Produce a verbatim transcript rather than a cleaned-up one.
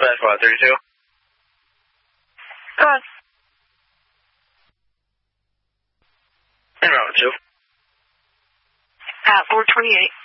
Dispatch what, thirty-two? Go on. And route two. At four twenty-eight.